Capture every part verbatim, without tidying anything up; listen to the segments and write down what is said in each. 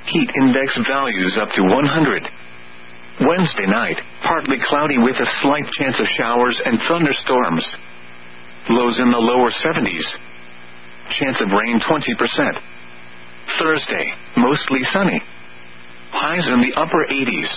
Heat index values up to one hundred. Wednesday night, partly cloudy with a slight chance of showers and thunderstorms. Lows in the lower seventies. Chance of rain twenty percent. Thursday, mostly sunny. Highs in the upper eighties.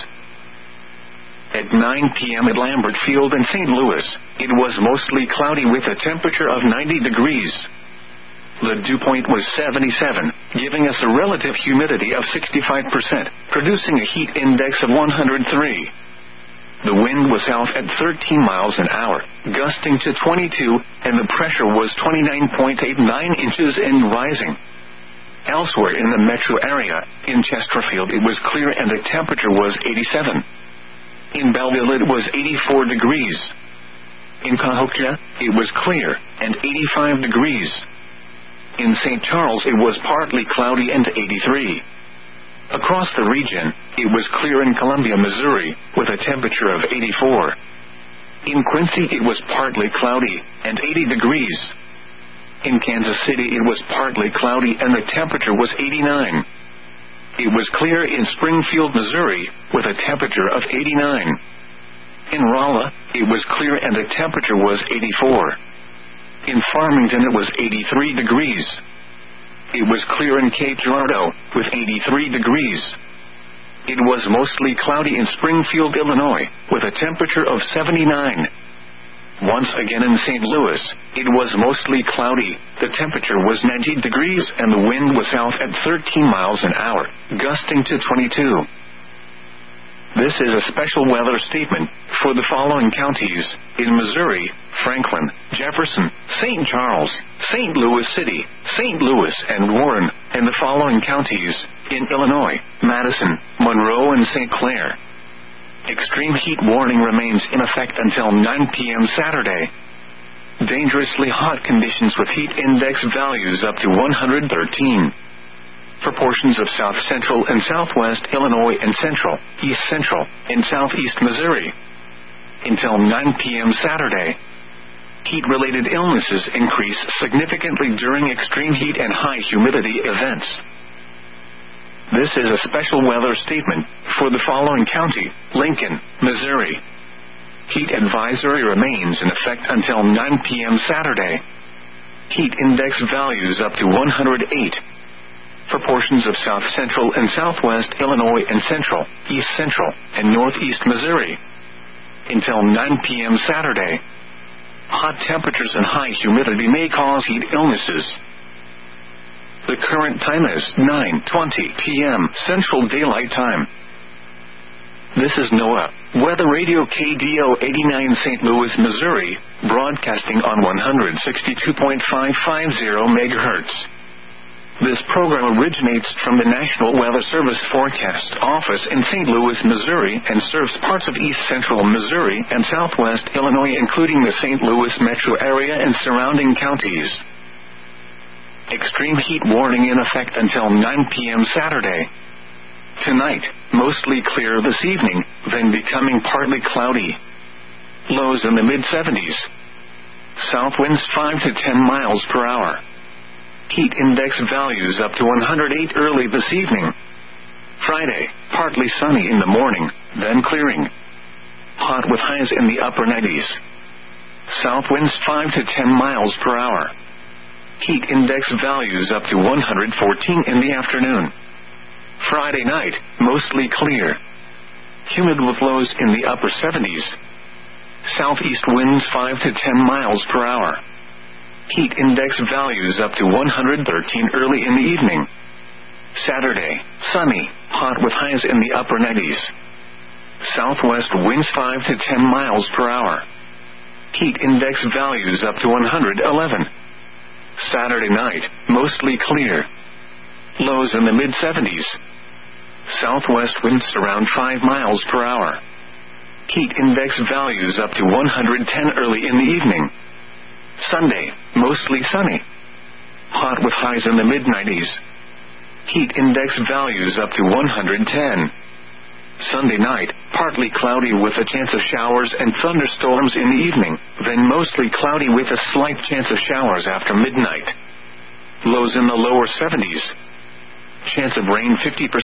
At nine p.m. at Lambert Field in Saint Louis, it was mostly cloudy with a temperature of ninety degrees. The dew point was seventy-seven, giving us a relative humidity of sixty-five percent, producing a heat index of one hundred three. The wind was south at thirteen miles an hour, gusting to twenty-two, and the pressure was twenty-nine point eight nine inches and rising. Elsewhere in the metro area, in Chesterfield it was clear and the temperature was eighty-seven. In Belleville it was eighty-four degrees. In Cahokia, it was clear, and eighty-five degrees. In Saint Charles it was partly cloudy and eighty-three. Across the region, it was clear in Columbia, Missouri, with a temperature of eighty-four. In Quincy it was partly cloudy, and eighty degrees. In Kansas City it was partly cloudy and the temperature was eighty-nine. It was clear in Springfield, Missouri, with a temperature of eighty-nine. In Rolla, it was clear and the temperature was eighty-four. In Farmington it was eighty-three degrees. It was clear in Cape Girardeau, with eighty-three degrees. It was mostly cloudy in Springfield, Illinois, with a temperature of seventy-nine. Once again in Saint Louis, it was mostly cloudy, the temperature was ninety degrees and the wind was south at thirteen miles an hour, gusting to twenty-two. This is a special weather statement for the following counties in Missouri: Franklin, Jefferson, Saint Charles, Saint Louis City, Saint Louis and Warren, and the following counties in Illinois: Madison, Monroe and Saint Clair. Extreme heat warning remains in effect until nine p.m. Saturday. Dangerously hot conditions with heat index values up to one hundred thirteen. For portions of south central and southwest Illinois and central, east central, and southeast Missouri. Until nine p.m. Saturday. Heat-related illnesses increase significantly during extreme heat and high humidity events. This is a special weather statement for the following county: Lincoln, Missouri. Heat advisory remains in effect until nine p.m. Saturday. Heat index values up to one hundred eight. For portions of south central and southwest Illinois and central, east central, and northeast Missouri. Until nine p.m. Saturday. Hot temperatures and high humidity may cause heat illnesses. The current time is nine twenty p.m. Central Daylight Time. This is NOAA Weather Radio K D O eighty-nine Saint Louis, Missouri, broadcasting on one hundred sixty-two point five five zero megahertz. This program originates from the National Weather Service Forecast Office in Saint Louis, Missouri, and serves parts of east central Missouri and southwest Illinois, including the Saint Louis metro area and surrounding counties. Extreme heat warning in effect until nine p.m. Saturday. Tonight, mostly clear this evening, then becoming partly cloudy. Lows in the mid seventies. South winds five to ten miles per hour. Heat index values up to one hundred eight early this evening. Friday, partly sunny in the morning, then clearing. Hot with highs in the upper nineties. South winds five to ten miles per hour. Heat index values up to one hundred fourteen in the afternoon. Friday night, mostly clear. Humid with lows in the upper seventies. Southeast winds five to ten miles per hour. Heat index values up to one hundred thirteen early in the evening. Saturday, sunny, hot with highs in the upper nineties. Southwest winds five to ten miles per hour. Heat index values up to one hundred eleven. Saturday night, mostly clear. Lows in the mid seventies. Southwest winds around five miles per hour. Heat index values up to one hundred ten early in the evening. Sunday, mostly sunny. Hot with highs in the mid nineties. Heat index values up to one hundred ten. Sunday night, partly cloudy with a chance of showers and thunderstorms in the evening, then mostly cloudy with a slight chance of showers after midnight. Lows in the lower seventies. Chance of rain fifty percent.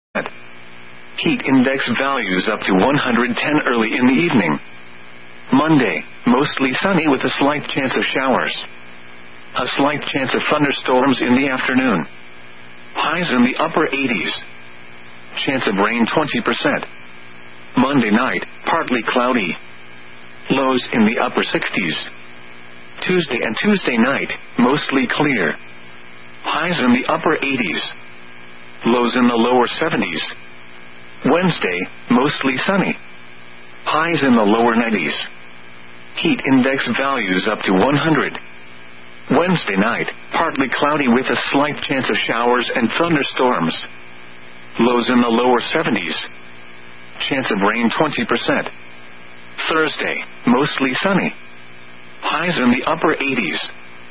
Heat index values up to one hundred ten early in the evening. Monday, mostly sunny with a slight chance of showers. A slight chance of thunderstorms in the afternoon. Highs in the upper eighties. Chance of rain twenty percent. Monday night, partly cloudy. Lows in the upper sixties. Tuesday and Tuesday night, mostly clear. Highs in the upper eighties. Lows in the lower seventies. Wednesday, mostly sunny. Highs in the lower nineties. Heat index values up to one hundred. Wednesday night, partly cloudy with a slight chance of showers and thunderstorms. Lows in the lower seventies. Chance of rain twenty percent. Thursday, mostly sunny. Highs in the upper eighties.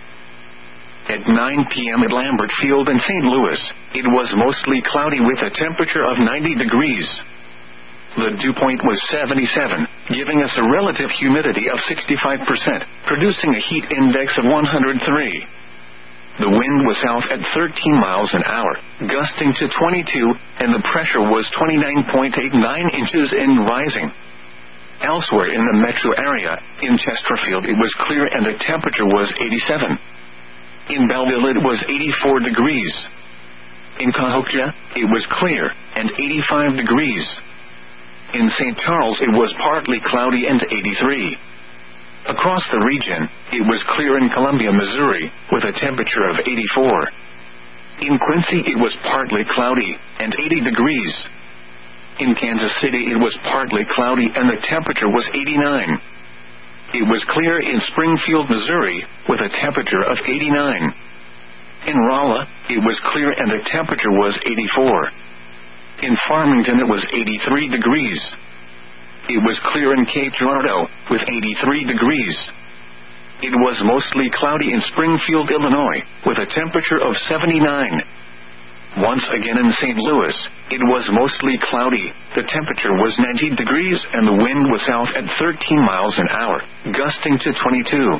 At nine p.m. at Lambert Field in Saint Louis, it was mostly cloudy with a temperature of ninety degrees. The dew point was seventy-seven, giving us a relative humidity of sixty-five percent, producing a heat index of one hundred three. The wind was south at thirteen miles an hour, gusting to twenty-two, and the pressure was twenty-nine point eight nine inches and rising. Elsewhere in the metro area, in Chesterfield it was clear and the temperature was eighty-seven. In Belleville it was eighty-four degrees. In Cahokia, it was clear, and eighty-five degrees. In Saint Charles it was partly cloudy and eighty-three. Across the region, it was clear in Columbia, Missouri, with a temperature of eighty-four. In Quincy it was partly cloudy, and eighty degrees. In Kansas City it was partly cloudy and the temperature was eighty-nine. It was clear in Springfield, Missouri, with a temperature of eighty-nine. In Rolla, it was clear and the temperature was eighty-four. In Farmington it was eighty-three degrees. It was clear in Cape Girardeau, with eighty-three degrees. It was mostly cloudy in Springfield, Illinois, with a temperature of seventy-nine. Once again in Saint Louis, it was mostly cloudy, the temperature was ninety degrees and the wind was south at thirteen miles an hour, gusting to twenty-two.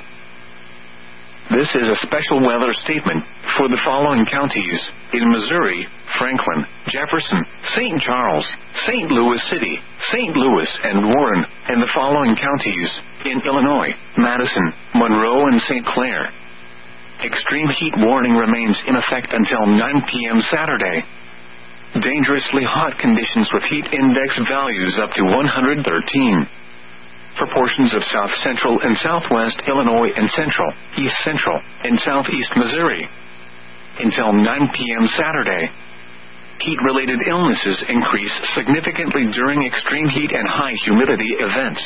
This is a special weather statement for the following counties: in Missouri, Franklin, Jefferson, Saint Charles, Saint Louis City, Saint Louis and Warren, and the following counties: in Illinois, Madison, Monroe and Saint Clair. Extreme heat warning remains in effect until nine p.m. Saturday. Dangerously hot conditions with heat index values up to one hundred thirteen. For portions of south central and southwest Illinois and central, east central, and southeast Missouri. Until nine p.m. Saturday. Heat-related illnesses increase significantly during extreme heat and high humidity events.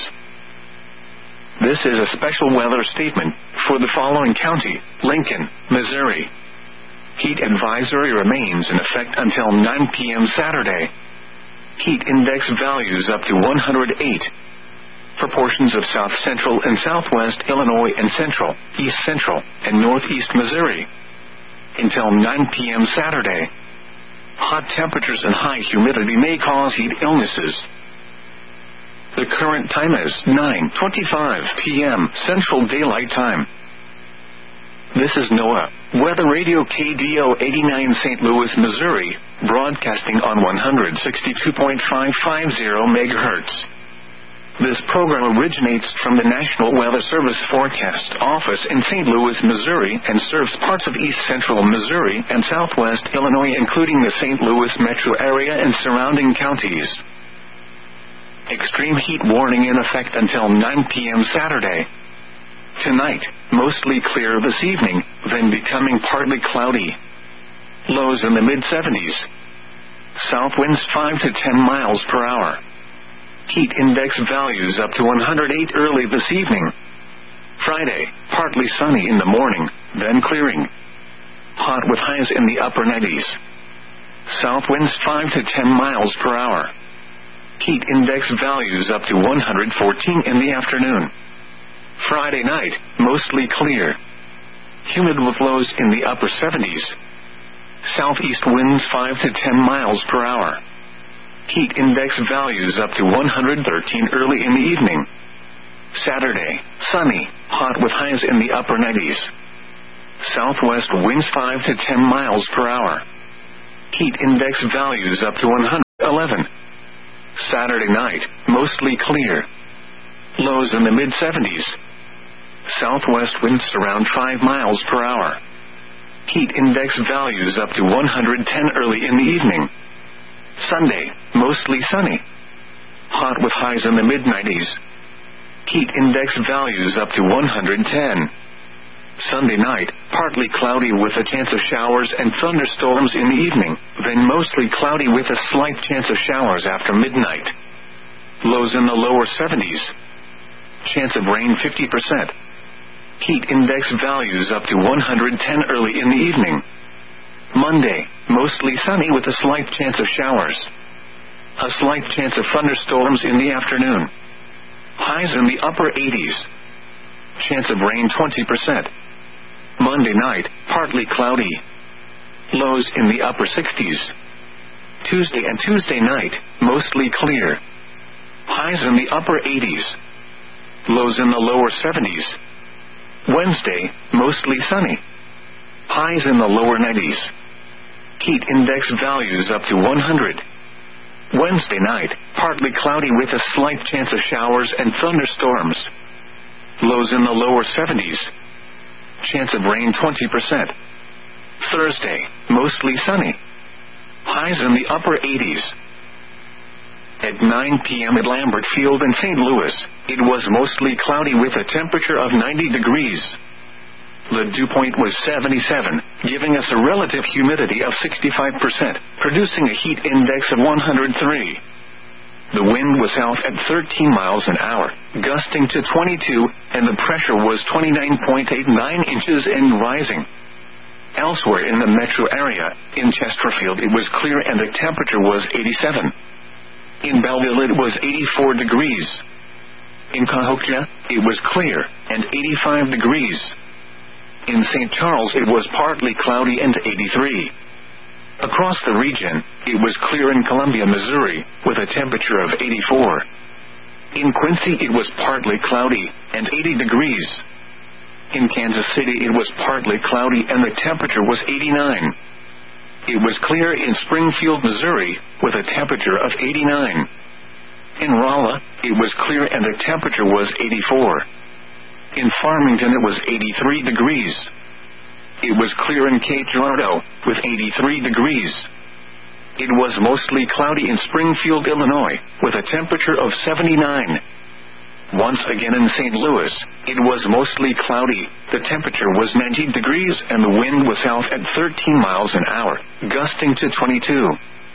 This is a special weather statement for the following county: Lincoln, Missouri. Heat advisory remains in effect until nine p.m. Saturday. Heat index values up to one hundred eight. For portions of south central and southwest Illinois and central, east central, and northeast Missouri. Until nine p.m. Saturday. Hot temperatures and high humidity may cause heat illnesses. The current time is nine twenty-five p.m. Central Daylight Time. This is NOAA Weather Radio K D O eighty-nine Saint Louis, Missouri, broadcasting on one hundred sixty-two point five five zero megahertz. This program originates from the National Weather Service Forecast Office in Saint Louis, Missouri, and serves parts of east central Missouri and southwest Illinois, including the Saint Louis metro area and surrounding counties. Extreme heat warning in effect until nine p.m. Saturday. Tonight, mostly clear this evening, then becoming partly cloudy. Lows in the mid seventies. South winds five to ten miles per hour. Heat index values up to one hundred eight early this evening. Friday, partly sunny in the morning, then clearing. Hot with highs in the upper nineties. South winds five to ten miles per hour. Heat index values up to one hundred fourteen in the afternoon. Friday night, mostly clear. Humid with lows in the upper seventies. Southeast winds five to ten miles per hour. Heat index values up to one hundred thirteen early in the evening. Saturday, sunny, hot with highs in the upper nineties. Southwest winds five to ten miles per hour. Heat index values up to one hundred eleven. Saturday night, mostly clear. Lows in the mid seventies. Southwest winds around five miles per hour. Heat index values up to one hundred ten early in the evening. Sunday, mostly sunny. Hot with highs in the mid nineties. Heat index values up to one hundred ten. Sunday night, partly cloudy with a chance of showers and thunderstorms in the evening, then mostly cloudy with a slight chance of showers after midnight. Lows in the lower seventies. Chance of rain fifty percent. Heat index values up to one hundred ten early in the evening. Monday, mostly sunny with a slight chance of showers. A slight chance of thunderstorms in the afternoon. Highs in the upper eighties. Chance of rain twenty percent. Monday night, partly cloudy. Lows in the upper sixties. Tuesday and Tuesday night, mostly clear. Highs in the upper eighties. Lows in the lower seventies. Wednesday, mostly sunny. Highs in the lower nineties. Heat index values up to one hundred. Wednesday night, partly cloudy with a slight chance of showers and thunderstorms. Lows in the lower seventies. Chance of rain twenty percent. Thursday, mostly sunny. Highs in the upper eighties. At nine p.m. at Lambert Field in Saint Louis, it was mostly cloudy with a temperature of ninety degrees. The dew point was seventy-seven, giving us a relative humidity of sixty-five percent, producing a heat index of one hundred three. The wind was south at thirteen miles an hour, gusting to twenty-two, and the pressure was twenty-nine point eight nine inches and rising. Elsewhere in the metro area, in Chesterfield it was clear and the temperature was eighty-seven. In Belleville it was eighty-four degrees. In Cahokia, it was clear, and eighty-five degrees. In Saint Charles it was partly cloudy and eighty-three. Across the region, it was clear in Columbia, Missouri, with a temperature of eighty-four. In Quincy it was partly cloudy, and eighty degrees. In Kansas City it was partly cloudy and the temperature was eighty-nine. It was clear in Springfield, Missouri, with a temperature of eighty-nine. In Rolla, it was clear and the temperature was eighty-four. In Farmington it was eighty-three degrees. It was clear in Cape Girardeau, with eighty-three degrees. It was mostly cloudy in Springfield, Illinois, with a temperature of seventy-nine. Once again in Saint Louis, it was mostly cloudy, the temperature was ninety degrees and the wind was south at thirteen miles an hour, gusting to twenty-two.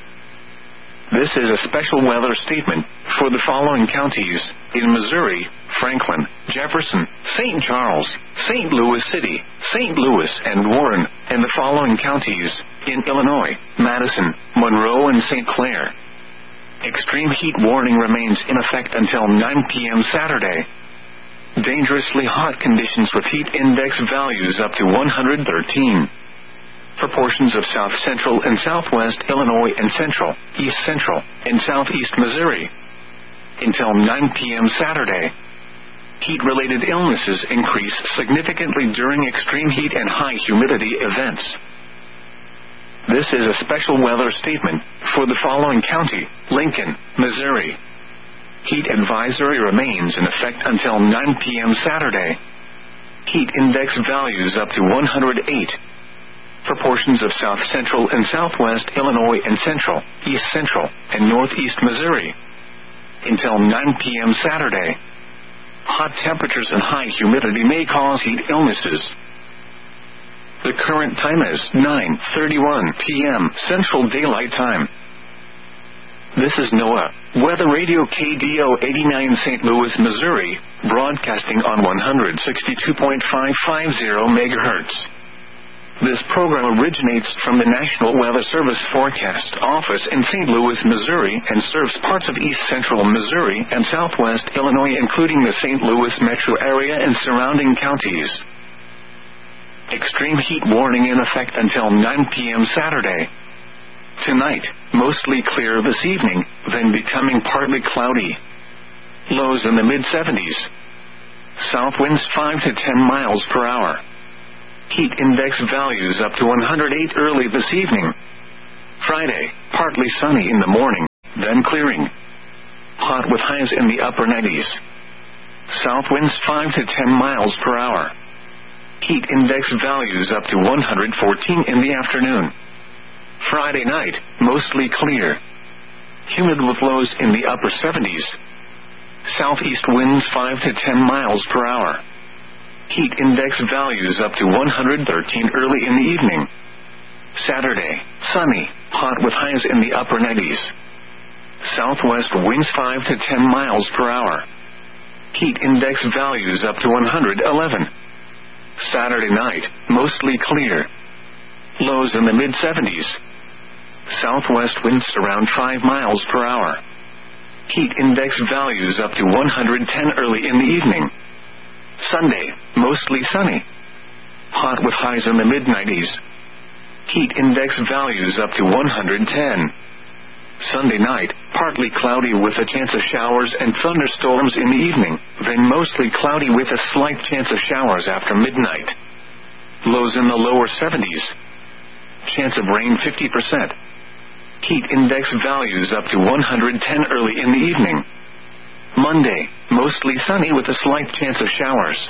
This is a special weather statement for the following counties: in Missouri, Franklin, Jefferson, Saint Charles, Saint Louis City, Saint Louis and Warren, and the following counties: in Illinois, Madison, Monroe and Saint Clair. Extreme heat warning remains in effect until nine p.m. Saturday. Dangerously hot conditions with heat index values up to one hundred thirteen. For portions of south central and southwest Illinois and central, east central, and southeast Missouri. Until nine p.m. Saturday. Heat-related illnesses increase significantly during extreme heat and high humidity events. This is a special weather statement for the following county: Lincoln, Missouri. Heat advisory remains in effect until nine p.m. Saturday. Heat index values up to one hundred eight. For portions of south central and southwest Illinois and central, east central, and northeast Missouri. Until nine p.m. Saturday. Hot temperatures and high humidity may cause heat illnesses. The current time is nine thirty-one p.m. Central Daylight Time. This is NOAA, Weather Radio K D O eighty-nine Saint Louis, Missouri, broadcasting on one hundred sixty-two point five five zero megahertz. This program originates from the National Weather Service Forecast Office in Saint Louis, Missouri, and serves parts of east central Missouri and southwest Illinois, including the Saint Louis metro area and surrounding counties. Extreme heat warning in effect until nine p.m. Saturday. Tonight, mostly clear this evening, then becoming partly cloudy. Lows in the mid seventies. South winds five to ten miles per hour. Heat index values up to one hundred eight early this evening. Friday, partly sunny in the morning, then clearing. Hot with highs in the upper nineties. South winds five to ten miles per hour. Heat index values up to one hundred fourteen in the afternoon. Friday night, mostly clear. Humid with lows in the upper seventies. Southeast winds five to ten miles per hour. Heat index values up to one hundred thirteen early in the evening. Saturday, sunny, hot with highs in the upper nineties. Southwest winds five to ten miles per hour. Heat index values up to one hundred eleven. Saturday night, mostly clear. Lows in the mid seventies. Southwest winds around five miles per hour. Heat index values up to one hundred ten early in the evening. Sunday, mostly sunny. Hot with highs in the mid nineties. Heat index values up to one hundred ten. Sunday night, partly cloudy with a chance of showers and thunderstorms in the evening, then mostly cloudy with a slight chance of showers after midnight. Lows in the lower seventies. Chance of rain fifty percent. Heat index values up to one hundred ten early in the evening. Monday, mostly sunny with a slight chance of showers.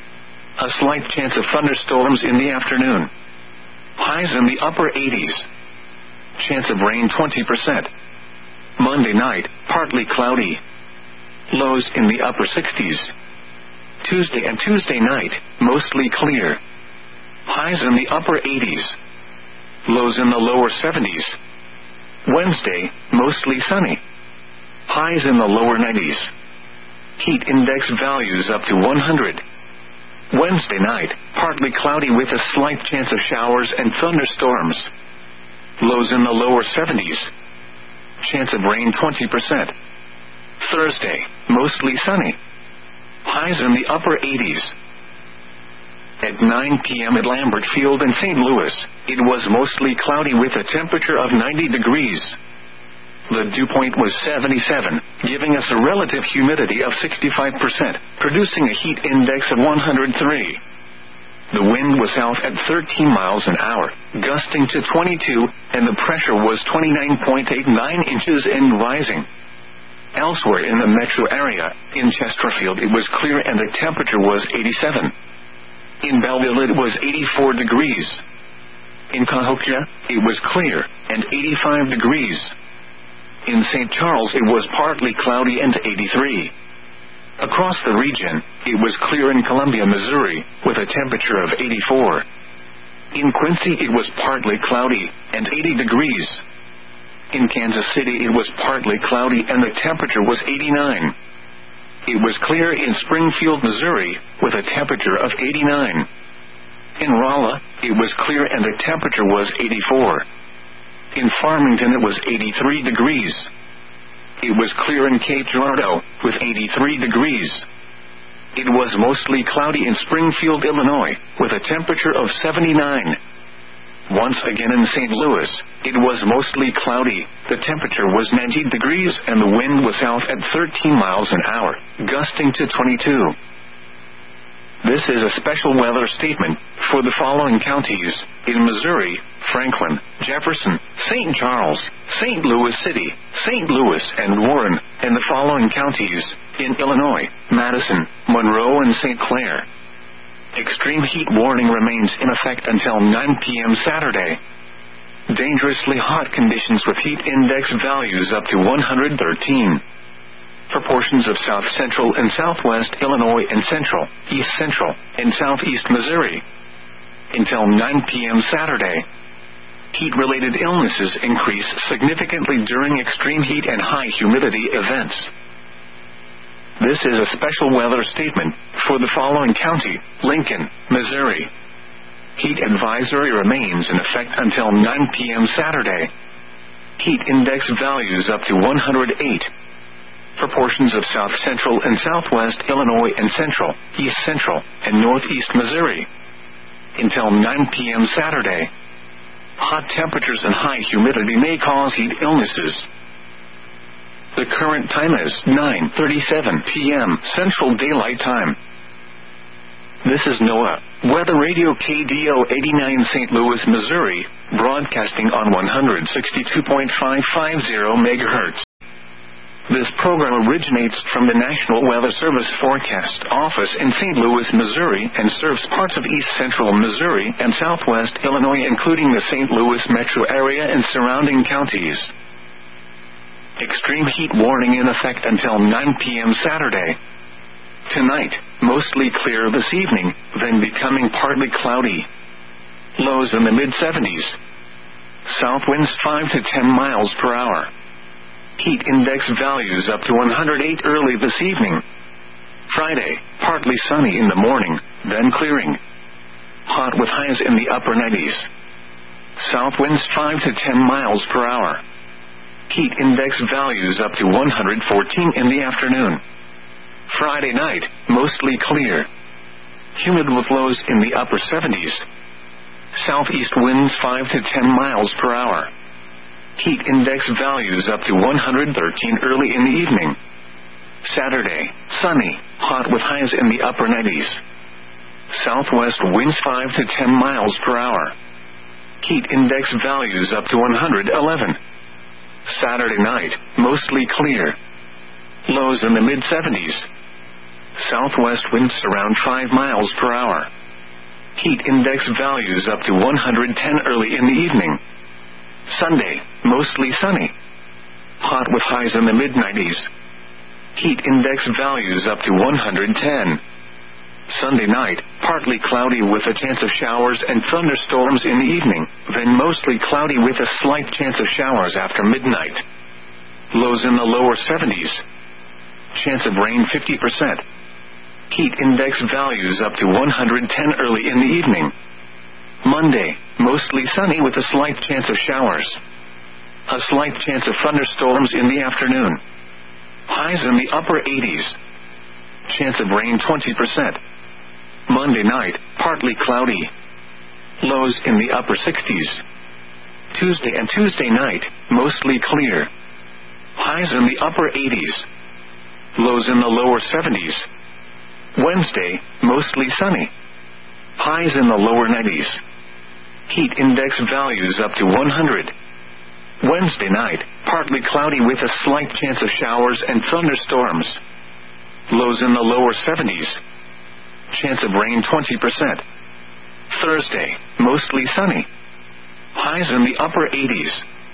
A slight chance of thunderstorms in the afternoon. Highs in the upper eighties. Chance of rain twenty percent. Monday night, partly cloudy. Lows in the upper sixties. Tuesday and Tuesday night, mostly clear. Highs in the upper eighties. Lows in the lower seventies. Wednesday, mostly sunny. Highs in the lower nineties. Heat index values up to one hundred. Wednesday night, partly cloudy with a slight chance of showers and thunderstorms. Lows in the lower seventies. Chance of rain twenty percent. Thursday, mostly sunny. Highs in the upper eighties. At nine p.m. at Lambert Field in Saint Louis, it was mostly cloudy with a temperature of ninety degrees. The dew point was seventy-seven, giving us a relative humidity of sixty-five percent, producing a heat index of one hundred three. The wind was south at thirteen miles an hour, gusting to twenty-two, and the pressure was twenty-nine point eight nine inches and rising. Elsewhere in the metro area, in Chesterfield it was clear and the temperature was eighty-seven. In Belleville it was eighty-four degrees. In Cahokia, it was clear, and eighty-five degrees. In Saint Charles it was partly cloudy and eighty-three. Across the region, it was clear in Columbia, Missouri, with a temperature of eighty-four. In Quincy it was partly cloudy, and eighty degrees. In Kansas City it was partly cloudy and the temperature was eighty-nine. It was clear in Springfield, Missouri, with a temperature of eighty-nine. In Rolla, it was clear and the temperature was eighty-four. In Farmington it was eighty-three degrees. It was clear in Cape Girardeau, with eighty-three degrees. It was mostly cloudy in Springfield, Illinois, with a temperature of seventy-nine. Once again in Saint Louis, it was mostly cloudy, the temperature was ninety degrees and the wind was south at thirteen miles an hour, gusting to twenty-two. This is a special weather statement for the following counties: in Missouri, Franklin, Jefferson, Saint Charles, Saint Louis City, Saint Louis, and Warren, and the following counties: in Illinois, Madison, Monroe, and Saint Clair. Extreme heat warning remains in effect until nine p.m. Saturday. Dangerously hot conditions with heat index values up to one hundred thirteen. For portions of south central and southwest Illinois and central, east central, and southeast Missouri. Until nine p.m. Saturday. Heat-related illnesses increase significantly during extreme heat and high humidity events. This is a special weather statement for the following county: Lincoln, Missouri. Heat advisory remains in effect until nine p.m. Saturday. Heat index values up to one hundred eight. For portions of south central and southwest Illinois and central, east central, and northeast Missouri. Until nine p.m. Saturday. Hot temperatures and high humidity may cause heat illnesses. The current time is nine thirty-seven p.m. Central Daylight Time. This is NOAA Weather Radio K D O eighty-nine Saint Louis, Missouri, broadcasting on one sixty-two point five five zero megahertz. This program originates from the National Weather Service Forecast Office in Saint Louis, Missouri, and serves parts of east central Missouri and southwest Illinois, including the Saint Louis metro area and surrounding counties. Extreme heat warning in effect until nine p.m. Saturday. Tonight, mostly clear this evening, then becoming partly cloudy. Lows in the mid seventies. South winds five to ten miles per hour. Heat index values up to one hundred eight early this evening. Friday, partly sunny in the morning, then clearing. Hot with highs in the upper nineties. South winds five to ten miles per hour. Heat index values up to one hundred fourteen in the afternoon. Friday night, mostly clear. Humid with lows in the upper seventies. Southeast winds five to ten miles per hour. Heat index values up to one hundred thirteen early in the evening. Saturday, sunny, hot with highs in the upper nineties. Southwest winds five to ten miles per hour. Heat index values up to one hundred eleven. Saturday night, mostly clear. Lows in the mid seventies. Southwest winds around five miles per hour. Heat index values up to one hundred ten early in the evening. Sunday, mostly sunny. Hot with highs in the mid nineties. Heat index values up to one hundred ten. Sunday night, partly cloudy with a chance of showers and thunderstorms in the evening, then mostly cloudy with a slight chance of showers after midnight. Lows in the lower seventies. Chance of rain fifty percent. Heat index values up to one hundred ten early in the evening. Monday, mostly sunny with a slight chance of showers. A slight chance of thunderstorms in the afternoon. Highs in the upper eighties. Chance of rain twenty percent. Monday night, partly cloudy. Lows in the upper sixties. Tuesday and Tuesday night, mostly clear. Highs in the upper eighties. Lows in the lower seventies. Wednesday, mostly sunny. Highs in the lower nineties. Heat index values up to one hundred. Wednesday night, partly cloudy with a slight chance of showers and thunderstorms. Lows in the lower seventies. Chance of rain twenty percent. Thursday, mostly sunny. Highs in the upper eighties.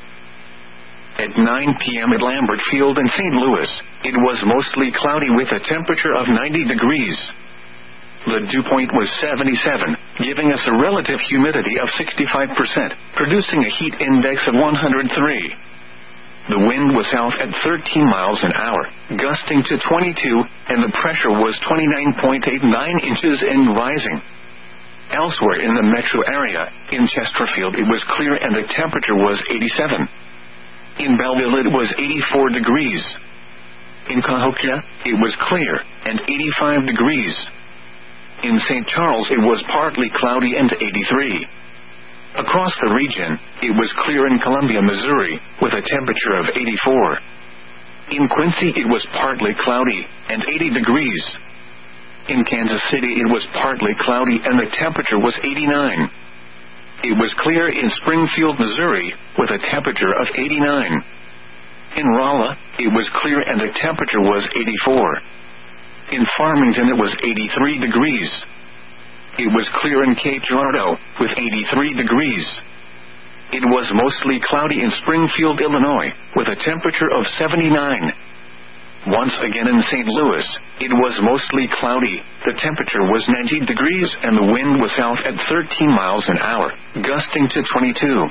At nine p.m. at Lambert Field in Saint Louis, it was mostly cloudy with a temperature of ninety degrees. The dew point was seventy-seven, giving us a relative humidity of sixty-five percent, producing a heat index of one hundred three. The wind was south at thirteen miles an hour, gusting to twenty-two, and the pressure was twenty-nine point eight nine inches and rising. Elsewhere in the metro area, in Chesterfield it was clear and the temperature was eighty-seven. In Belleville it was eighty-four degrees. In Cahokia, it was clear, and eighty-five degrees. In Saint Charles it was partly cloudy and eighty-three. Across the region, it was clear in Columbia, Missouri, with a temperature of eighty-four. In Quincy it was partly cloudy, and eighty degrees. In Kansas City it was partly cloudy and the temperature was eighty-nine. It was clear in Springfield, Missouri, with a temperature of eighty-nine. In Rolla, it was clear and the temperature was eighty-four. In Farmington it was eighty-three degrees. It was clear in Cape Girardeau, with eighty-three degrees. It was mostly cloudy in Springfield, Illinois, with a temperature of seventy-nine. Once again in Saint Louis, it was mostly cloudy, the temperature was ninety degrees and the wind was south at thirteen miles an hour, gusting to twenty-two.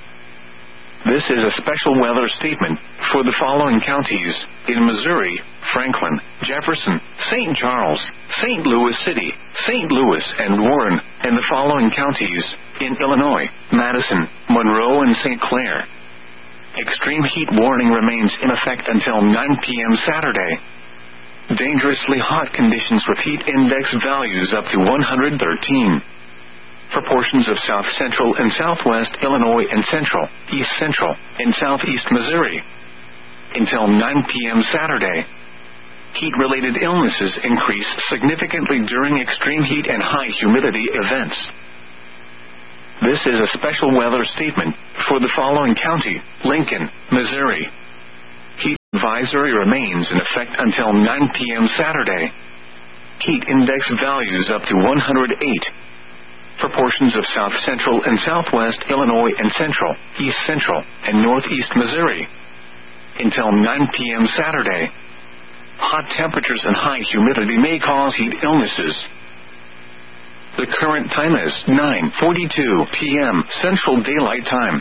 This is a special weather statement for the following counties in Missouri: Franklin, Jefferson, Saint Charles, Saint Louis City, Saint Louis and Warren, and the following counties in Illinois: Madison, Monroe and Saint Clair. Extreme heat warning remains in effect until nine p.m. Saturday. Dangerously hot conditions with heat index values up to one hundred thirteen. For portions of south central and southwest Illinois and central, east central, and southeast Missouri. Until nine p.m. Saturday. Heat-related illnesses increase significantly during extreme heat and high humidity events. This is a special weather statement for the following county: Lincoln, Missouri. Heat advisory remains in effect until nine p.m. Saturday. Heat index values up to one hundred eight. For portions of south central and southwest Illinois and central, east central, and northeast Missouri. Until nine p.m. Saturday. Hot temperatures and high humidity may cause heat illnesses. The current time is nine forty-two p.m. Central Daylight Time.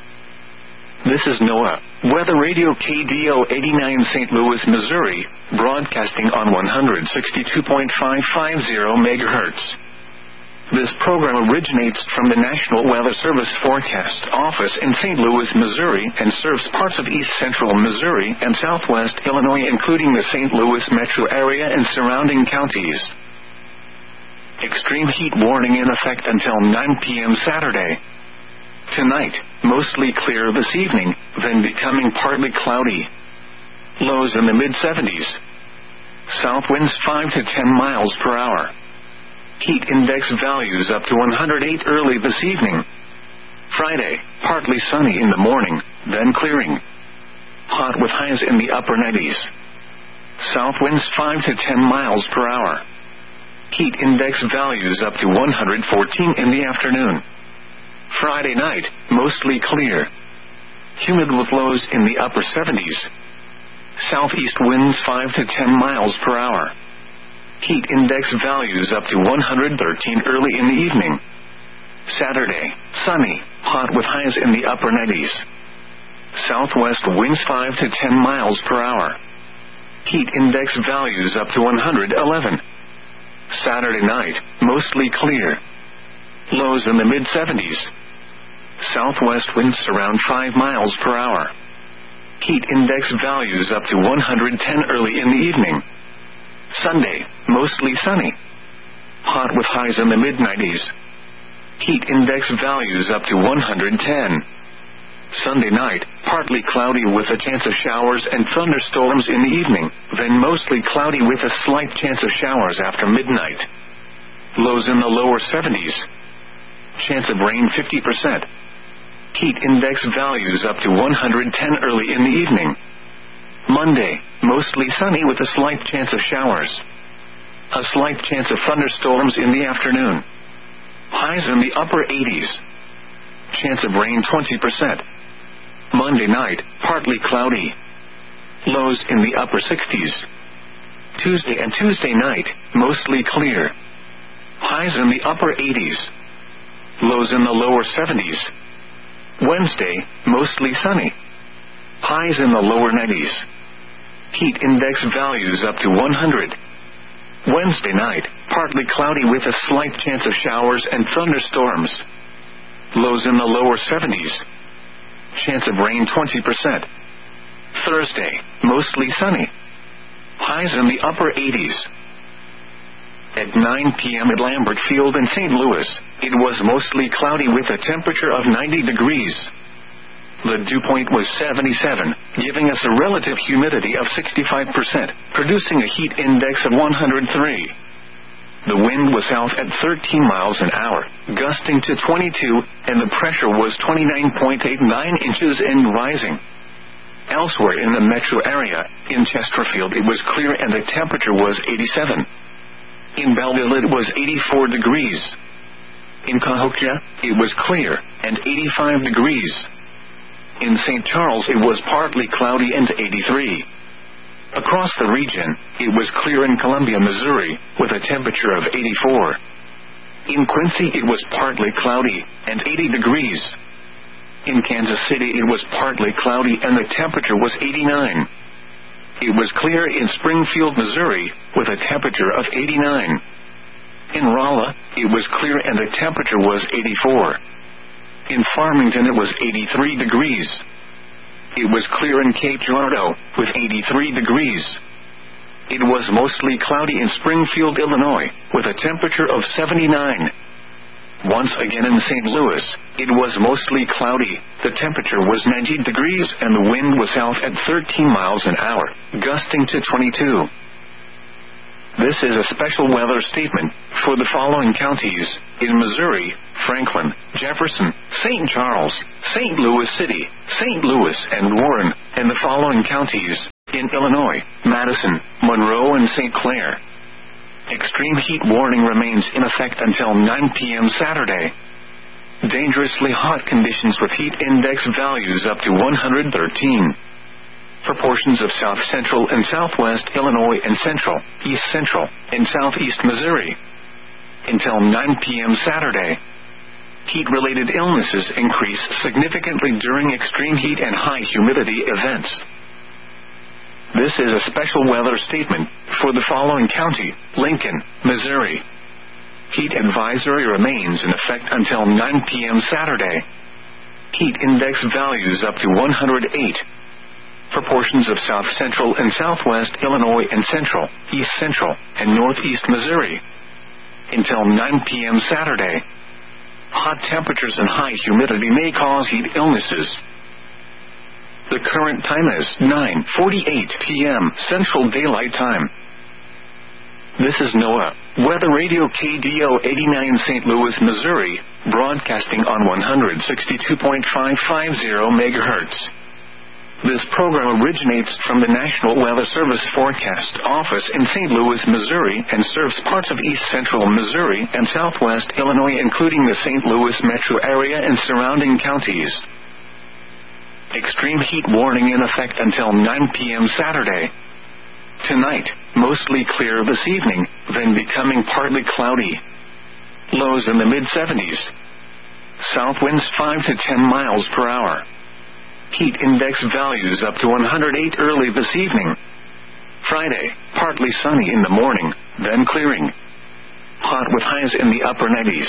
This is NOAA Weather Radio K D O eighty-nine Saint Louis, Missouri, broadcasting on one sixty-two point five five zero megahertz. This program originates from the National Weather Service Forecast Office in Saint Louis, Missouri, and serves parts of east central Missouri and southwest Illinois, including the Saint Louis metro area and surrounding counties. Extreme heat warning in effect until nine p.m. Saturday. Tonight, mostly clear this evening, then becoming partly cloudy. Lows in the mid seventies. South winds five to ten miles per hour. Heat index values up to one hundred eight early this evening. Friday, partly sunny in the morning, then clearing. Hot with highs in the upper nineties. South winds five to ten miles per hour. Heat index values up to one hundred fourteen in the afternoon. Friday night, mostly clear. Humid with lows in the upper seventies. Southeast winds five to ten miles per hour. Heat index values up to one hundred thirteen early in the evening. Saturday, sunny, hot with highs in the upper nineties. Southwest winds five to ten miles per hour. Heat index values up to one hundred eleven. Saturday night, mostly clear. Lows in the mid seventies. Southwest winds around five miles per hour. Heat index values up to one hundred ten early in the evening. Sunday, mostly sunny. Hot with highs in the mid nineties. Heat index values up to one hundred ten. Sunday night, partly cloudy with a chance of showers and thunderstorms in the evening, then mostly cloudy with a slight chance of showers after midnight. Lows in the lower seventies. Chance of rain fifty percent. Heat index values up to one hundred ten early in the evening. Monday, mostly sunny with a slight chance of showers. A slight chance of thunderstorms in the afternoon. Highs in the upper eighties. Chance of rain twenty percent. Monday night, partly cloudy. Lows in the upper sixties. Tuesday and Tuesday night, mostly clear. Highs in the upper eighties. Lows in the lower seventies. Wednesday, mostly sunny. Highs in the lower nineties. Heat index values up to one hundred. Wednesday night, partly cloudy with a slight chance of showers and thunderstorms. Lows in the lower seventies. Chance of rain twenty percent. Thursday, mostly sunny. Highs in the upper eighties. At nine p.m. at Lambert Field in Saint Louis, it was mostly cloudy with a temperature of ninety degrees. The dew point was seventy-seven, giving us a relative humidity of sixty-five percent, producing a heat index of one hundred three. The wind was south at thirteen miles an hour, gusting to twenty-two, and the pressure was twenty-nine point eight nine inches and rising. Elsewhere in the metro area, in Chesterfield it was clear and the temperature was eighty-seven. In Belleville it was eighty-four degrees. In Cahokia, it was clear, and eighty-five degrees. In Saint Charles it was partly cloudy and eighty-three. Across the region, it was clear in Columbia, Missouri, with a temperature of eighty-four. In Quincy it was partly cloudy, and eighty degrees. In Kansas City it was partly cloudy and the temperature was eighty-nine. It was clear in Springfield, Missouri, with a temperature of eighty-nine. In Rolla, it was clear and the temperature was eighty-four. In Farmington it was eighty-three degrees. It was clear in Cape Girardeau, with eighty-three degrees. It was mostly cloudy in Springfield, Illinois, with a temperature of seventy-nine. Once again in Saint Louis, it was mostly cloudy, the temperature was ninety degrees and the wind was south at thirteen miles an hour, gusting to twenty-two. This is a special weather statement for the following counties in Missouri: Franklin, Jefferson, Saint Charles, Saint Louis City, Saint Louis, and Warren, and the following counties in Illinois: Madison, Monroe, and Saint Clair. Extreme heat warning remains in effect until nine p.m. Saturday. Dangerously hot conditions with heat index values up to one hundred thirteen. For portions of south central and southwest Illinois and central, east central, and southeast Missouri. Until nine p.m. Saturday. Heat-related illnesses increase significantly during extreme heat and high humidity events. This is a special weather statement for the following county: Lincoln, Missouri. Heat advisory remains in effect until nine p.m. Saturday. Heat index values up to one hundred eight. For portions of south central and southwest Illinois and central, east central, and northeast Missouri. Until nine p.m. Saturday. Hot temperatures and high humidity may cause heat illnesses. The current time is nine forty-eight p.m. Central Daylight Time. This is NOAA Weather Radio K D O eighty-nine Saint Louis, Missouri, broadcasting on one hundred sixty-two point five five zero megahertz. This program originates from the National Weather Service Forecast Office in Saint Louis, Missouri, and serves parts of east central Missouri and southwest Illinois, including the Saint Louis metro area and surrounding counties. Extreme heat warning in effect until nine p.m. Saturday. Tonight, mostly clear this evening, then becoming partly cloudy. Lows in the mid seventies. South winds five to ten miles per hour. Heat index values up to one hundred eight early this evening. Friday, partly sunny in the morning, then clearing. Hot with highs in the upper nineties.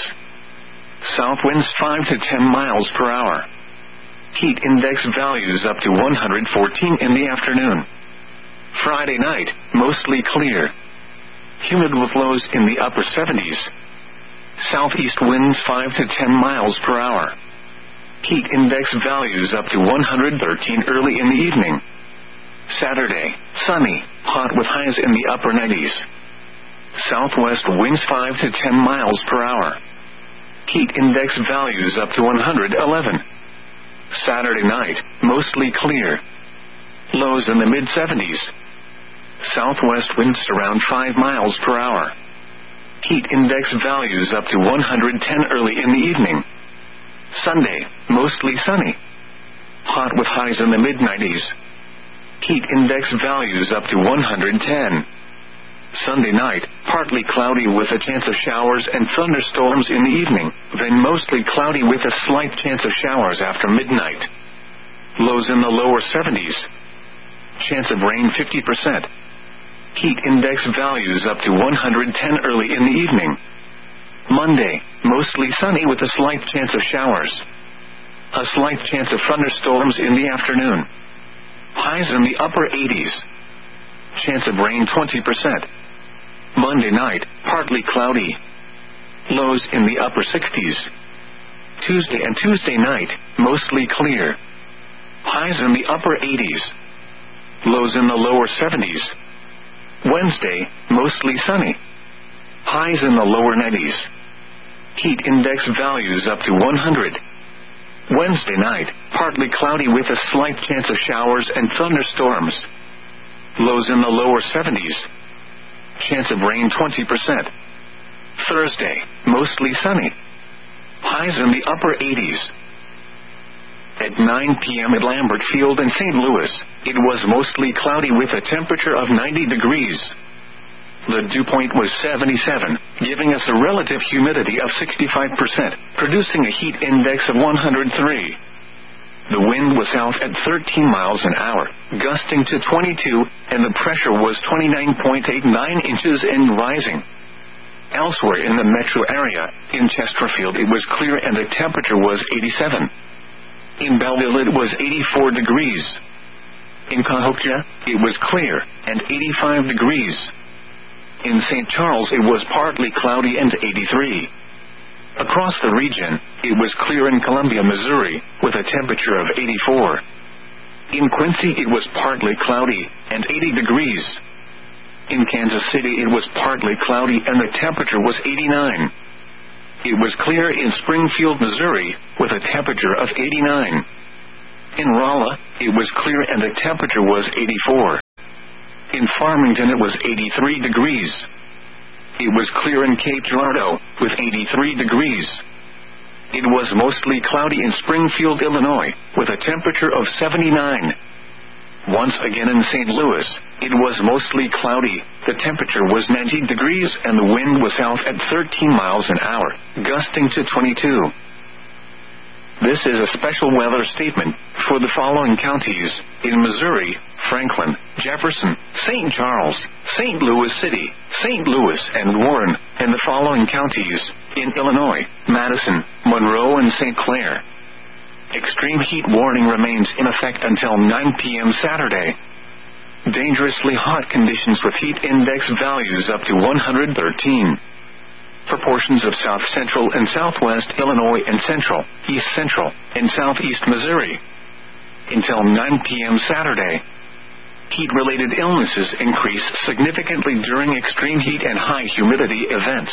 South winds five to ten miles per hour. Heat index values up to one hundred fourteen in the afternoon. Friday night, mostly clear. Humid with lows in the upper seventies. Southeast winds five to ten miles per hour. Heat index values up to one hundred thirteen early in the evening. Saturday, sunny, hot with highs in the upper nineties. Southwest winds five to ten miles per hour. Heat index values up to one hundred eleven. Saturday night, mostly clear. Lows in the mid seventies. Southwest winds around five miles per hour. Heat index values up to one hundred ten early in the evening. Sunday, mostly sunny. Hot with highs in the mid nineties. Heat index values up to one hundred ten. Sunday night, partly cloudy with a chance of showers and thunderstorms in the evening, then mostly cloudy with a slight chance of showers after midnight. Lows in the lower seventies. Chance of rain fifty percent. Heat index values up to one hundred ten early in the evening. Monday, mostly sunny with a slight chance of showers. A slight chance of thunderstorms in the afternoon. Highs in the upper eighties. Chance of rain twenty percent. Monday night, partly cloudy. Lows in the upper sixties. Tuesday and Tuesday night, mostly clear. Highs in the upper eighties. Lows in the lower seventies. Wednesday, mostly sunny. Highs in the lower nineties. Heat index values up to one hundred. Wednesday night, partly cloudy with a slight chance of showers and thunderstorms. Lows in the lower seventies. Chance of rain twenty percent. Thursday, mostly sunny. Highs in the upper eighties. At nine p.m. at Lambert Field in Saint Louis, it was mostly cloudy with a temperature of ninety degrees. The dew point was seventy-seven, giving us a relative humidity of sixty-five percent, producing a heat index of one hundred three. The wind was south at thirteen miles an hour, gusting to twenty-two, and the pressure was twenty-nine point eight nine inches and rising. Elsewhere in the metro area, in Chesterfield it was clear and the temperature was eighty-seven. In Belleville it was eighty-four degrees. In Cahokia, it was clear, and eighty-five degrees. In Saint Charles it was partly cloudy and eighty-three. Across the region, it was clear in Columbia, Missouri, with a temperature of eighty-four. In Quincy it was partly cloudy, and eighty degrees. In Kansas City it was partly cloudy and the temperature was eighty-nine. It was clear in Springfield, Missouri, with a temperature of eighty-nine. In Rolla, it was clear and the temperature was eighty-four. In Farmington it was eighty-three degrees. It was clear in Cape Girardeau, with eighty-three degrees. It was mostly cloudy in Springfield, Illinois, with a temperature of seventy-nine. Once again in Saint Louis, it was mostly cloudy, the temperature was ninety degrees and the wind was south at thirteen miles an hour, gusting to twenty-two. This is a special weather statement for the following counties: in Missouri, Franklin, Jefferson, Saint Charles, Saint Louis City, Saint Louis and Warren, and the following counties: in Illinois, Madison, Monroe and Saint Clair. Extreme heat warning remains in effect until nine p.m. Saturday. Dangerously hot conditions with heat index values up to one hundred thirteen. For portions of south central and southwest Illinois and central, east central, and southeast Missouri. Until nine p.m. Saturday. Heat-related illnesses increase significantly during extreme heat and high humidity events.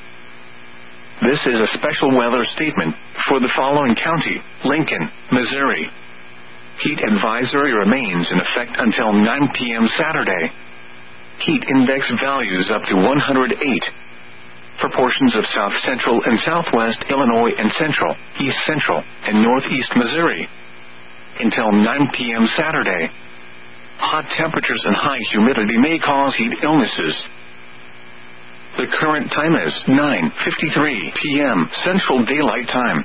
This is a special weather statement for the following county: Lincoln, Missouri. Heat advisory remains in effect until nine p.m. Saturday. Heat index values up to one hundred eight. For portions of south central and southwest Illinois and central, east central, and northeast Missouri. Until nine p.m. Saturday. Hot temperatures and high humidity may cause heat illnesses. The current time is nine fifty-three p.m. Central Daylight Time.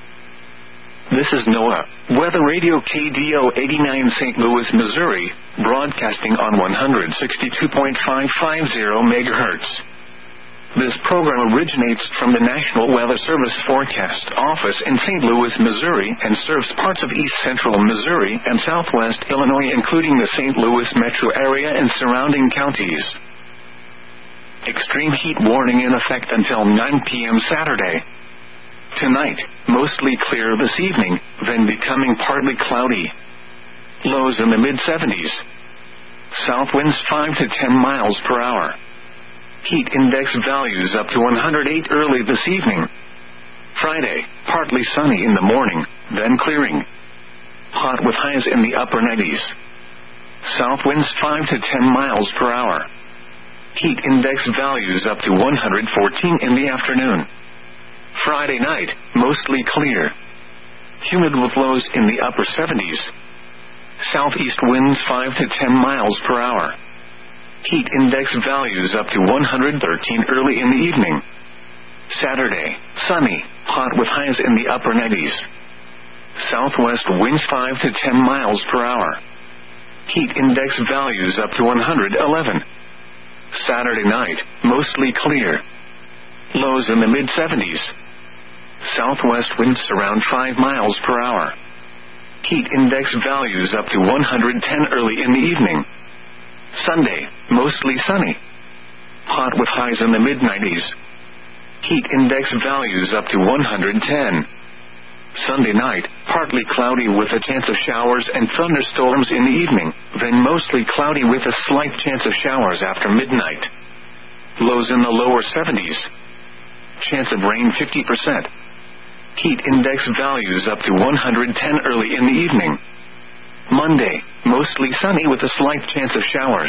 This is NOAA Weather Radio K D O eighty-nine Saint Louis, Missouri, broadcasting on one sixty-two point five five zero megahertz. This program originates from the National Weather Service Forecast Office in Saint Louis, Missouri, and serves parts of east central Missouri and southwest Illinois, including the Saint Louis metro area and surrounding counties. Extreme heat warning in effect until nine p.m. Saturday. Tonight, mostly clear this evening, then becoming partly cloudy. Lows in the mid seventies. South winds five to ten miles per hour. Heat index values up to one hundred eight early this evening. Friday, partly sunny in the morning, then clearing. Hot with highs in the upper nineties. South winds five to ten miles per hour. Heat index values up to one hundred fourteen in the afternoon. Friday night, mostly clear. Humid with lows in the upper seventies. Southeast winds five to ten miles per hour. Heat index values up to one hundred thirteen early in the evening. Saturday, sunny, hot with highs in the upper nineties. Southwest winds five to ten miles per hour. Heat index values up to one hundred eleven. Saturday night, mostly clear. Lows in the mid seventies. Southwest winds around five miles per hour. Heat index values up to one hundred ten early in the evening. Sunday, mostly sunny. Hot with highs in the mid nineties. Heat index values up to one hundred ten. Sunday night, partly cloudy with a chance of showers and thunderstorms in the evening, then mostly cloudy with a slight chance of showers after midnight. Lows in the lower seventies. Chance of rain fifty percent. Heat index values up to one hundred ten early in the evening. Monday, mostly sunny with a slight chance of showers.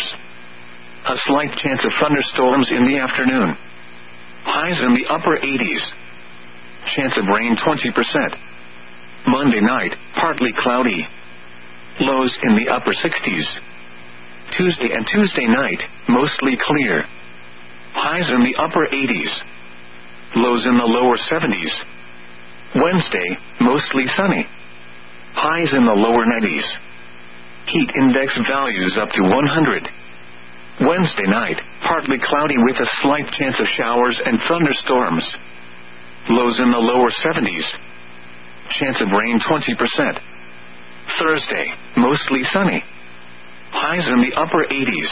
A slight chance of thunderstorms in the afternoon. Highs in the upper eighties. Chance of rain twenty percent. Monday night, partly cloudy. Lows in the upper sixties. Tuesday and Tuesday night, mostly clear. Highs in the upper eighties. Lows in the lower seventies. Wednesday, mostly sunny. Highs in the lower nineties. Heat index values up to one hundred. Wednesday night, partly cloudy with a slight chance of showers and thunderstorms. Lows in the lower seventies. Chance of rain twenty percent. Thursday, mostly sunny. Highs in the upper eighties.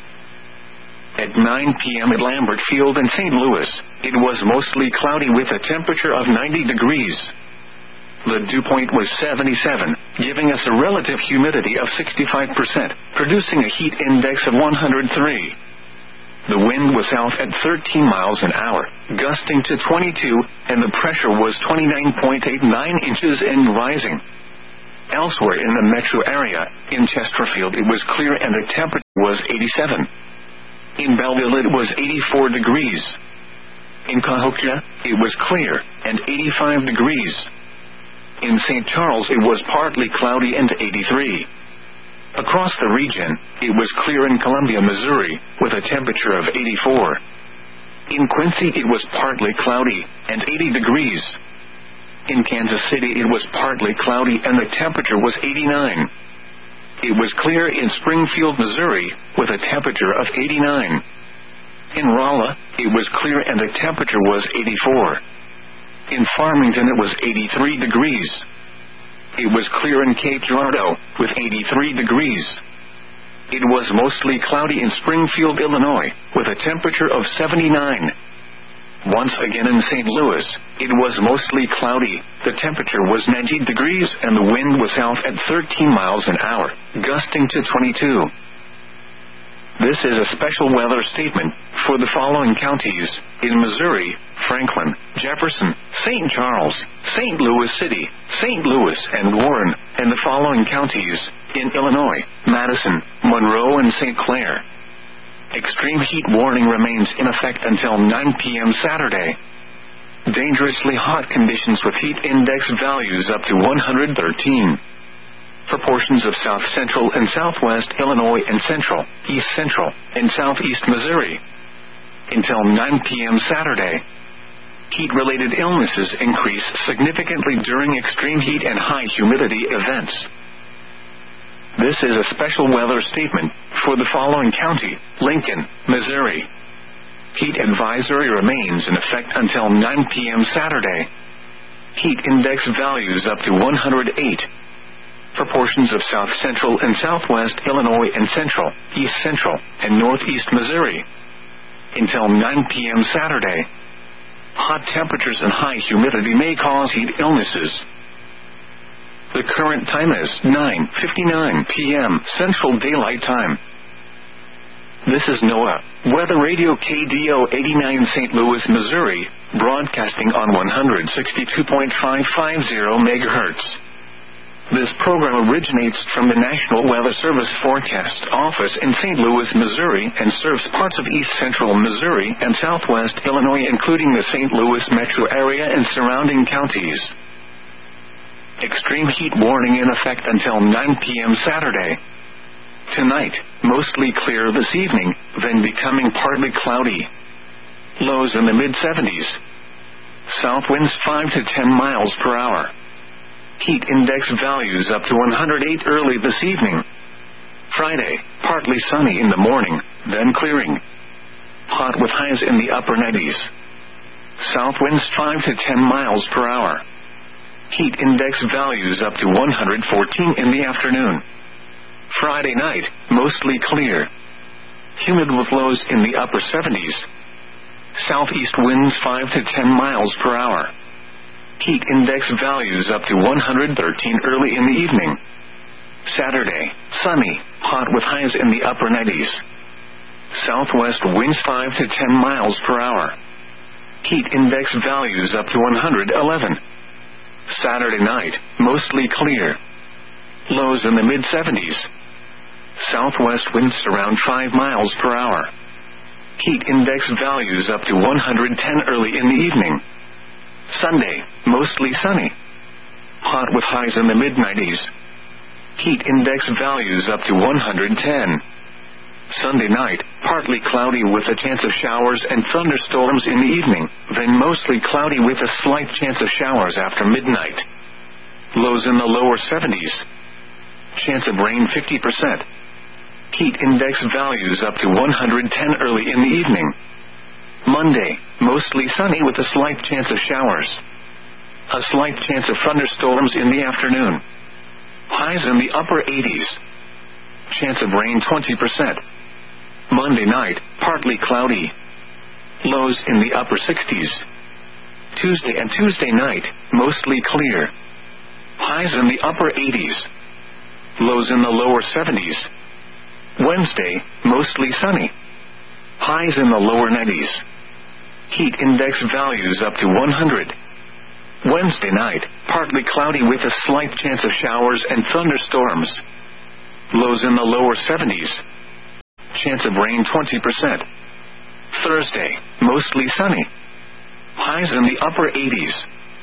At nine p.m. at Lambert Field in Saint Louis, it was mostly cloudy with a temperature of ninety degrees. The dew point was seventy-seven, giving us a relative humidity of sixty-five percent, producing a heat index of one hundred three. The wind was south at thirteen miles an hour, gusting to twenty-two, and the pressure was twenty-nine point eight nine inches and rising. Elsewhere in the metro area, in Chesterfield it was clear and the temperature was eighty-seven. In Belleville it was eighty-four degrees. In Cahokia, it was clear, and eighty-five degrees. In Saint Charles it was partly cloudy and eighty-three. Across the region, it was clear in Columbia, Missouri, with a temperature of eighty-four. In Quincy it was partly cloudy, and eighty degrees. In Kansas City it was partly cloudy and the temperature was eighty-nine. It was clear in Springfield, Missouri, with a temperature of eighty-nine. In Rolla, it was clear and the temperature was eighty-four. In Farmington it was eighty-three degrees. It was clear in Cape Girardeau, with eighty-three degrees. It was mostly cloudy in Springfield, Illinois, with a temperature of seventy-nine. Once again in Saint Louis, it was mostly cloudy, the temperature was ninety degrees and the wind was south at thirteen miles an hour, gusting to twenty-two. This is a special weather statement for the following counties: in Missouri, Franklin, Jefferson, Saint Charles, Saint Louis City, Saint Louis, and Warren, and the following counties: in Illinois, Madison, Monroe, and Saint Clair. Extreme heat warning remains in effect until nine p.m. Saturday. Dangerously hot conditions with heat index values up to one hundred thirteen. For portions of south central and southwest Illinois and central, east central, and southeast Missouri. Until nine p.m. Saturday. Heat-related illnesses increase significantly during extreme heat and high humidity events. This is a special weather statement for the following county: Lincoln, Missouri. Heat advisory remains in effect until nine p.m. Saturday. Heat index values up to one hundred eight. For portions of south central and southwest Illinois and central, east central, and northeast Missouri. Until nine p.m. Saturday. Hot temperatures and high humidity may cause heat illnesses. The current time is nine fifty-nine p.m. Central Daylight Time. This is NOAA Weather Radio K D O eighty-nine Saint Louis, Missouri, broadcasting on one hundred sixty-two point five five zero megahertz. This program originates from the National Weather Service Forecast Office in Saint Louis, Missouri, and serves parts of east central Missouri and southwest Illinois, including the Saint Louis metro area and surrounding counties. Extreme heat warning in effect until nine p.m. Saturday. Tonight, mostly clear this evening, then becoming partly cloudy. Lows in the mid seventies. South winds five to ten miles per hour. Heat index values up to one hundred eight early this evening. Friday, partly sunny in the morning, then clearing. Hot with highs in the upper nineties. South winds five to ten miles per hour. Heat index values up to one hundred fourteen in the afternoon. Friday night, mostly clear. Humid with lows in the upper seventies. Southeast winds five to ten miles per hour. Heat index values up to one hundred thirteen early in the evening. Saturday, sunny, hot with highs in the upper nineties. Southwest winds five to ten miles per hour. Heat index values up to one hundred eleven. Saturday night, mostly clear. Lows in the mid seventies. Southwest winds around five miles per hour. Heat index values up to one hundred ten early in the evening. Sunday, mostly sunny. Hot with highs in the mid nineties. Heat index values up to one hundred ten. Sunday night, partly cloudy with a chance of showers and thunderstorms in the evening, then mostly cloudy with a slight chance of showers after midnight. Lows in the lower seventies. Chance of rain fifty percent. Heat index values up to one hundred ten early in the evening. Monday, mostly sunny with a slight chance of showers. A slight chance of thunderstorms in the afternoon. Highs in the upper eighties. Chance of rain twenty percent. Monday night, partly cloudy. Lows in the upper sixties. Tuesday and Tuesday night, mostly clear. Highs in the upper eighties. Lows in the lower seventies. Wednesday, mostly sunny. highs in the lower nineties. Heat index values up to one hundred. Wednesday night, partly cloudy with a slight chance of showers and thunderstorms. Lows in the lower seventies. Chance of rain twenty percent. Thursday, mostly sunny. Highs in the upper eighties.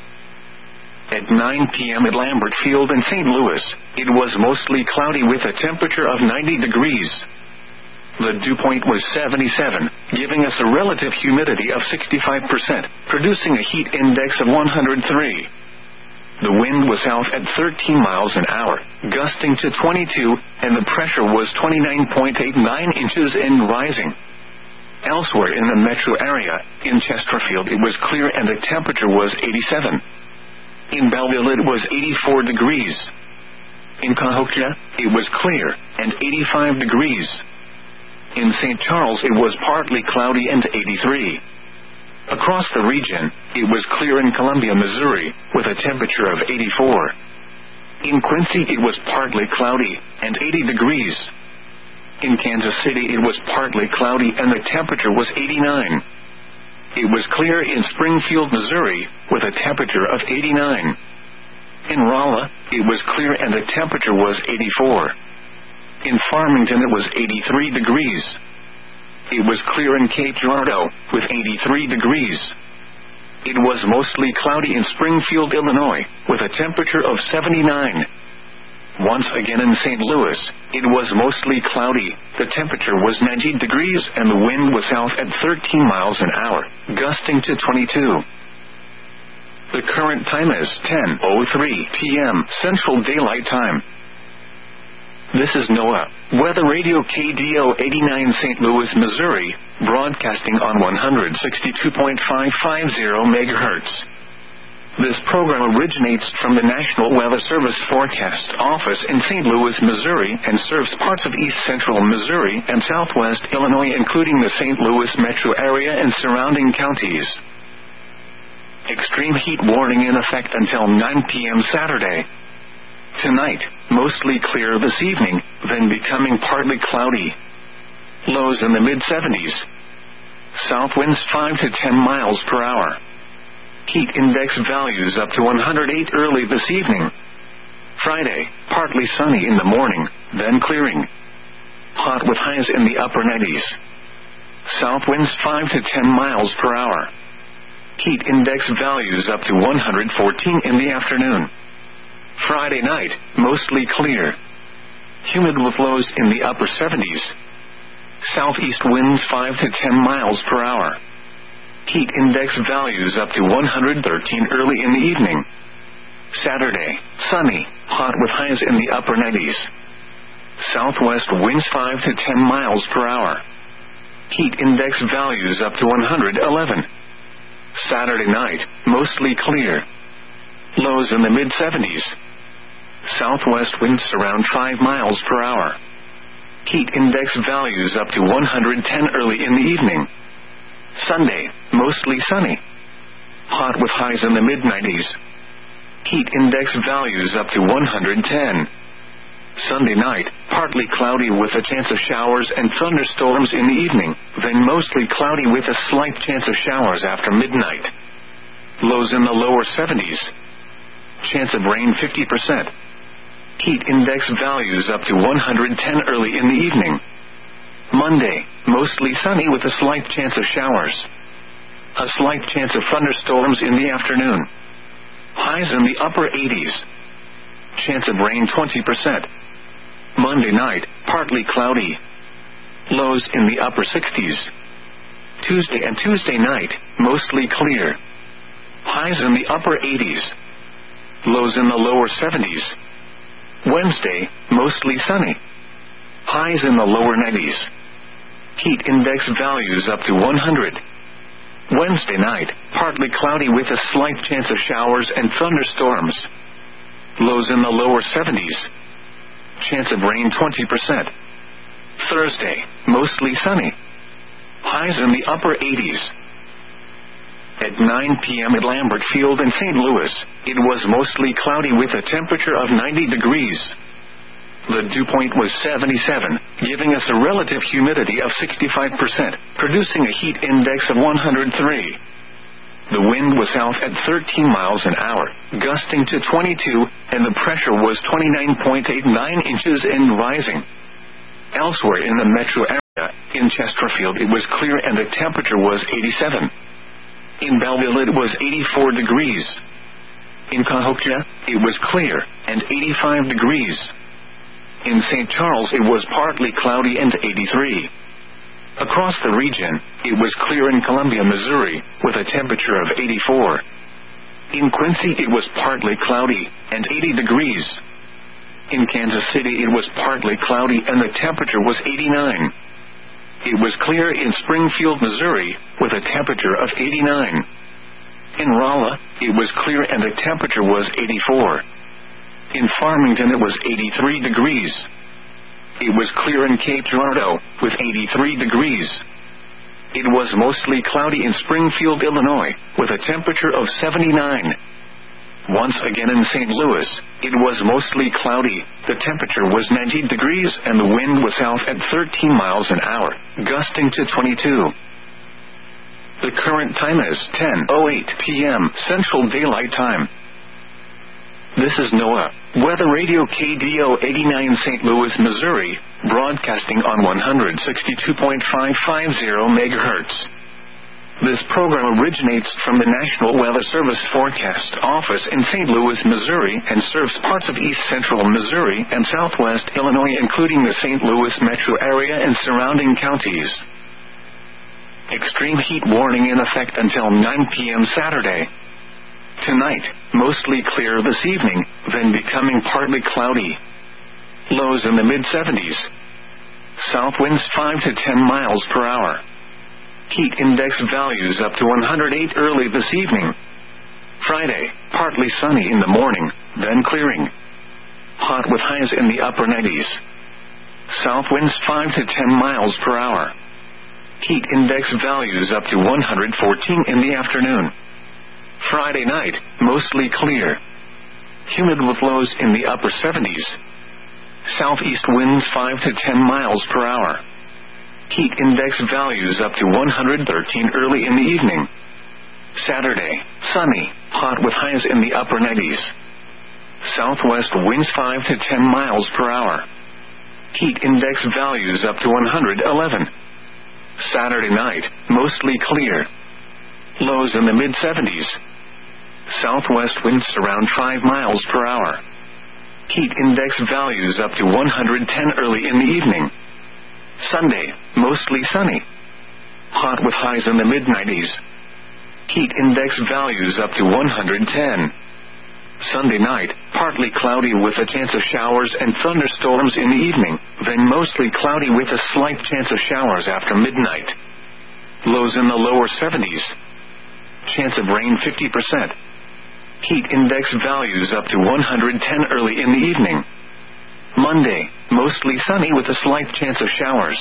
At nine p.m. at Lambert Field in Saint Louis, it was mostly cloudy with a temperature of ninety degrees. The dew point was seventy-seven, giving us a relative humidity of sixty-five percent, producing a heat index of one hundred three. The wind was south at thirteen miles an hour, gusting to twenty-two, and the pressure was twenty-nine point eight nine inches and rising. Elsewhere in the metro area, in Chesterfield it was clear and the temperature was eighty-seven. In Belleville it was eighty-four degrees. In Cahokia, it was clear, and eighty-five degrees. In Saint Charles it was partly cloudy and eighty-three. Across the region, it was clear in Columbia, Missouri, with a temperature of eighty-four. In Quincy it was partly cloudy, and eighty degrees. In Kansas City it was partly cloudy and the temperature was eighty-nine. It was clear in Springfield, Missouri, with a temperature of eighty-nine. In Rolla, it was clear and the temperature was eighty-four. In Farmington it was eighty-three degrees. It was clear in Cape Girardeau, with eighty-three degrees. It was mostly cloudy in Springfield, Illinois, with a temperature of seventy-nine. Once again in Saint Louis, it was mostly cloudy, the temperature was ninety degrees and the wind was south at thirteen miles an hour, gusting to twenty-two. The current time is ten oh three p.m. Central Daylight Time. This is NOAA, Weather Radio K D O eighty-nine Saint Louis, Missouri, broadcasting on one sixty-two point five five zero megahertz. This program originates from the National Weather Service Forecast Office in Saint Louis, Missouri, and serves parts of east central Missouri and southwest Illinois, including the Saint Louis metro area and surrounding counties. Extreme heat warning in effect until nine p.m. Saturday. Tonight, mostly clear this evening, then becoming partly cloudy. Lows in the mid seventies. South winds five to ten miles per hour. Heat index values up to one hundred eight early this evening. Friday, partly sunny in the morning, then clearing. Hot with highs in the upper nineties. South winds five to ten miles per hour. Heat index values up to one hundred fourteen in the afternoon. Friday night, mostly clear. Humid with lows in the upper seventies. Southeast winds five to ten miles per hour. Heat index values up to one hundred thirteen early in the evening. Saturday, sunny, hot with highs in the upper nineties. Southwest winds five to ten miles per hour. Heat index values up to one hundred eleven. Saturday night, mostly clear. Lows in the mid seventies. Southwest winds around five miles per hour. Heat index values up to one hundred ten early in the evening. Sunday, mostly sunny. Hot with highs in the mid nineties. Heat index values up to one hundred ten. Sunday night, partly cloudy with a chance of showers and thunderstorms in the evening, then mostly cloudy with a slight chance of showers after midnight. Lows in the lower seventies. Chance of rain fifty percent. Heat index values up to one hundred ten early in the evening. Monday, mostly sunny with a slight chance of showers. A slight chance of thunderstorms in the afternoon. Highs in the upper eighties. Chance of rain twenty percent. Monday night, partly cloudy. Lows in the upper sixties. Tuesday and Tuesday night, mostly clear. Highs in the upper eighties. Lows in the lower seventies. Wednesday, mostly sunny. Highs in the lower nineties. Heat index values up to one hundred. Wednesday night, partly cloudy with a slight chance of showers and thunderstorms. Lows in the lower seventies. Chance of rain twenty percent. Thursday, mostly sunny. Highs in the upper eighties. At nine p.m. at Lambert Field in Saint Louis, it was mostly cloudy with a temperature of ninety degrees. The dew point was seventy-seven, giving us a relative humidity of sixty-five percent, producing a heat index of one hundred three. The wind was south at thirteen miles an hour, gusting to twenty-two, and the pressure was twenty-nine point eight nine inches and rising. Elsewhere in the metro area, in Chesterfield it was clear and the temperature was eighty-seven. In Belleville it was eighty-four degrees. In Cahokia, it was clear, and eighty-five degrees. In Saint Charles it was partly cloudy and eighty-three. Across the region, it was clear in Columbia, Missouri, with a temperature of eighty-four. In Quincy it was partly cloudy, and eighty degrees. In Kansas City it was partly cloudy and the temperature was eighty-nine. It was clear in Springfield, Missouri, with a temperature of eighty-nine. In Rolla, it was clear and the temperature was eighty-four. In Farmington it was eighty-three degrees. It was clear in Cape Girardeau, with eighty-three degrees. It was mostly cloudy in Springfield, Illinois, with a temperature of seventy-nine. Once again in Saint Louis, it was mostly cloudy, the temperature was ninety degrees and the wind was south at thirteen miles an hour, gusting to twenty-two. The current time is ten oh eight p.m. Central Daylight Time. This is NOAA, Weather Radio K D O eighty-nine Saint Louis, Missouri, broadcasting on one hundred sixty-two point five five zero megahertz. This program originates from the National Weather Service Forecast Office in Saint Louis, Missouri, and serves parts of east central Missouri and southwest Illinois, including the Saint Louis metro area and surrounding counties. Extreme heat warning in effect until nine p.m. Saturday. Tonight, mostly clear this evening, then becoming partly cloudy. Lows in the mid seventies. South winds five to ten miles per hour. Heat index values up to one hundred eight early this evening. Friday, partly sunny in the morning, then clearing. Hot with highs in the upper nineties. South winds five to ten miles per hour. Heat index values up to one hundred fourteen in the afternoon. Friday night, mostly clear. Humid with lows in the upper seventies. Southeast winds five to ten miles per hour. Heat index values up to one hundred thirteen early in the evening. Saturday, sunny, hot with highs in the upper nineties. Southwest winds five to ten miles per hour. Heat index values up to one hundred eleven. Saturday night, mostly clear. Lows in the mid seventies. Southwest winds around five miles per hour. Heat index values up to one hundred ten early in the evening. Sunday, mostly sunny. Hot with highs in the mid nineties. Heat index values up to one hundred ten. Sunday night, partly cloudy with a chance of showers and thunderstorms in the evening, then mostly cloudy with a slight chance of showers after midnight. Lows in the lower seventies. Chance of rain fifty percent. Heat index values up to one hundred ten early in the evening. Monday, mostly sunny with a slight chance of showers.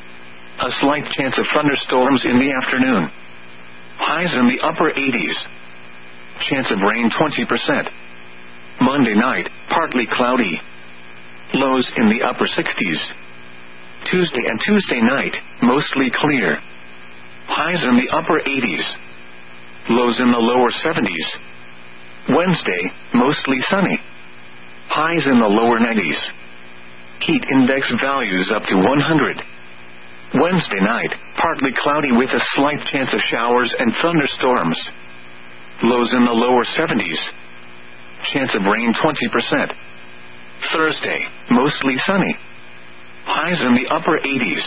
A slight chance of thunderstorms in the afternoon. Highs in the upper eighties. Chance of rain twenty percent. Monday night, partly cloudy. Lows in the upper sixties. Tuesday and Tuesday night, mostly clear. Highs in the upper eighties. Lows in the lower seventies. Wednesday, mostly sunny. Highs in the lower nineties. Heat index values up to one hundred. Wednesday night, partly cloudy with a slight chance of showers and thunderstorms. Lows in the lower seventies. Chance of rain twenty percent. Thursday, mostly sunny. Highs in the upper eighties.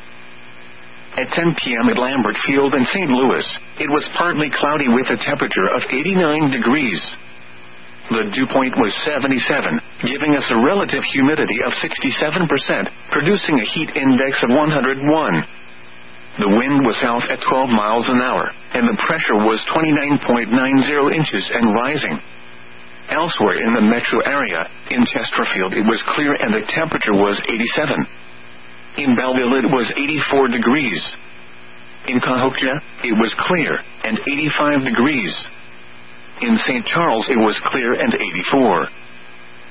At ten p.m. at Lambert Field in Saint Louis, it was partly cloudy with a temperature of eighty-nine degrees. The dew point was seventy-seven, giving us a relative humidity of sixty-seven percent, producing a heat index of one hundred one. The wind was south at twelve miles an hour, and the pressure was twenty-nine point nine zero inches and rising. Elsewhere in the metro area, in Chesterfield it was clear and the temperature was eighty-seven. In Belleville it was eighty-four degrees. In Cahokia, it was clear, and eighty-five degrees. In Saint Charles it was clear and eighty-four.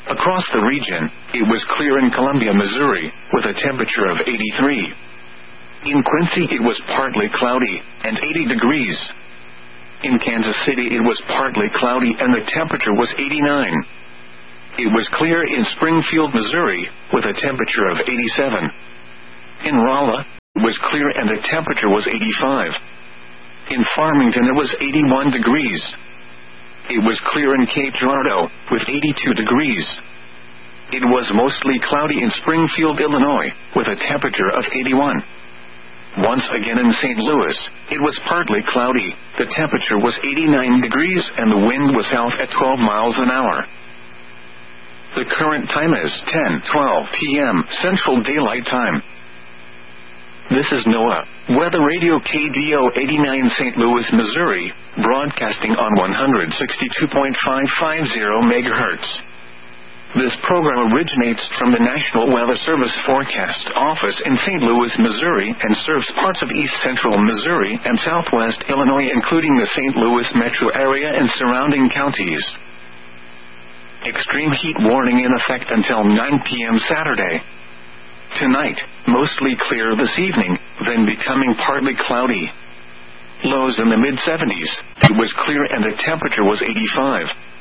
Across the region, it was clear in Columbia, Missouri, with a temperature of eighty-three. In Quincy, it was partly cloudy, and eighty degrees. In Kansas City, it was partly cloudy, and the temperature was eighty-nine. It was clear in Springfield, Missouri, with a temperature of eighty-seven. In Rolla, it was clear and the temperature was eighty-five. In Farmington, it was eighty-one degrees. It was clear in Cape Girardeau, with eighty-two degrees. It was mostly cloudy in Springfield, Illinois, with a temperature of eighty-one. Once again in Saint Louis, it was partly cloudy, the temperature was eighty-nine degrees and the wind was south at twelve miles an hour. The current time is ten twelve p.m. Central Daylight Time. This is NOAA Weather Radio K D O eighty-nine Saint Louis, Missouri, broadcasting on one sixty-two point five five zero megahertz. This program originates from the National Weather Service Forecast Office in Saint Louis, Missouri, and serves parts of east central Missouri and southwest Illinois, including the Saint Louis metro area and surrounding counties. Extreme heat warning in effect until nine p.m. Saturday. Tonight, mostly clear this evening, then becoming partly cloudy. Lows in the mid seventies. It was clear and the temperature was eighty-five.